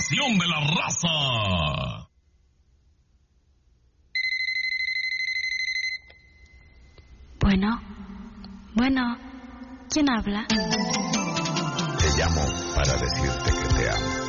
información de la raza. Bueno, ¿quién habla? Te llamo para decirte que te amo.